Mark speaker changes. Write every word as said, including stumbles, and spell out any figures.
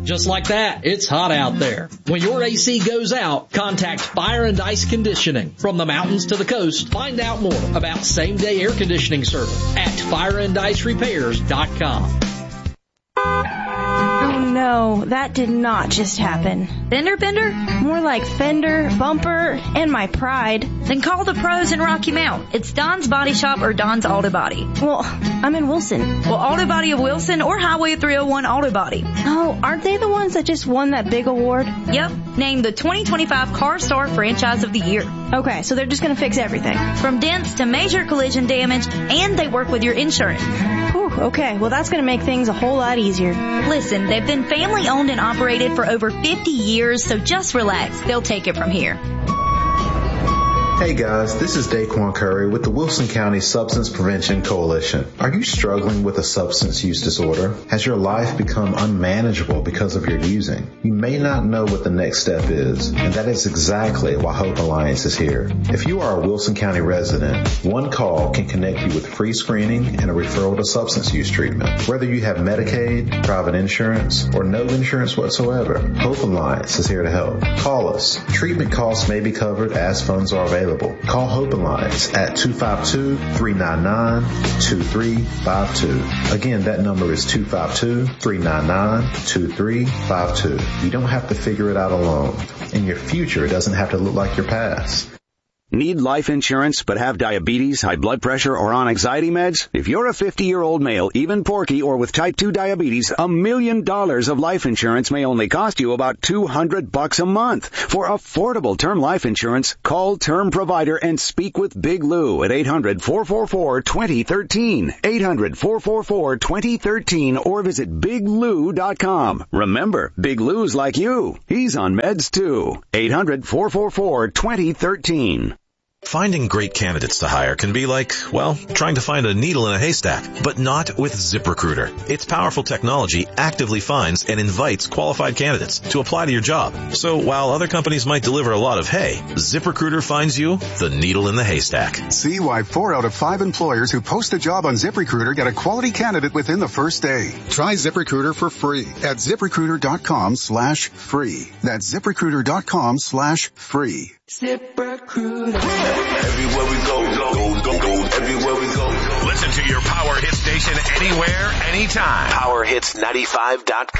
Speaker 1: Just like that, it's hot out there. When your A C goes out, contact Fire and Ice Conditioning. From the mountains to the coast, find out more about same-day air conditioning service at fire and ice repairs dot com.
Speaker 2: Oh no, that did not just happen.
Speaker 3: Fender bender?
Speaker 2: More like fender, bumper, and my pride.
Speaker 3: Then call the pros in Rocky Mount. It's Don's Body Shop or Don's Auto Body.
Speaker 2: Well, I'm in Wilson.
Speaker 3: Well, Auto Body of Wilson or Highway three oh one Auto Body.
Speaker 2: Oh, aren't they the ones that just won that big award?
Speaker 3: Yep, named the twenty twenty-five Car Star Franchise of the Year.
Speaker 2: Okay, so they're just going to fix everything.
Speaker 3: From dents to major collision damage, and they work with your insurance.
Speaker 2: Whew, okay, well that's going to make things a whole lot easier.
Speaker 3: Listen, they've been family owned and operated for over fifty years, so just relax. They'll take it from here.
Speaker 4: Hey guys, this is Daquan Curry with the Wilson County Substance Prevention Coalition. Are you struggling with a substance use disorder? Has your life become unmanageable because of your using? You may not know what the next step is, and that is exactly why Hope Alliance is here. If you are a Wilson County resident, one call can connect you with free screening and a referral to substance use treatment. Whether you have Medicaid, private insurance, or no insurance whatsoever, Hope Alliance is here to help. Call us. Treatment costs may be covered as funds are available. Call Hope Alliance at two five two, three nine nine, two three five two. Again, that number is two five two, three nine nine, two three five two. You don't have to figure it out alone. And your future doesn't have to look like your past.
Speaker 5: Need life insurance but have diabetes, high blood pressure, or on anxiety meds? If you're a fifty-year-old male, even porky, or with type two diabetes, a million dollars of life insurance may only cost you about two hundred bucks a month. For affordable term life insurance, call Term Provider and speak with Big Lou at eight hundred, four four four, two zero one three, eight hundred, four four four, two zero one three, or visit big lou dot com. Remember, Big Lou's like you. He's on meds too. eight hundred, four four four, two zero one three.
Speaker 6: Finding great candidates to hire can be like, well, trying to find a needle in a haystack, but not with ZipRecruiter. Its powerful technology actively finds and invites qualified candidates to apply to your job. So while other companies might deliver a lot of hay, ZipRecruiter finds you the needle in the haystack.
Speaker 7: See why four out of five employers who post a job on ZipRecruiter get a quality candidate within the first day. Try ZipRecruiter for free at ZipRecruiter.com slash free. That's ZipRecruiter.com slash free.
Speaker 8: ZipRecruiter. Everywhere we go, go, go, go. Everywhere we go.
Speaker 9: Listen to your Power Hit station anywhere, anytime.
Speaker 8: Power Hits ninety-five dot com.